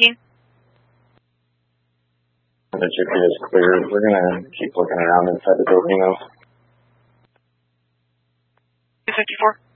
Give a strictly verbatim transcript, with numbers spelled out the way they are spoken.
speaking. The G P is clear. We're going to keep looking around inside the building, though. two fifty-four.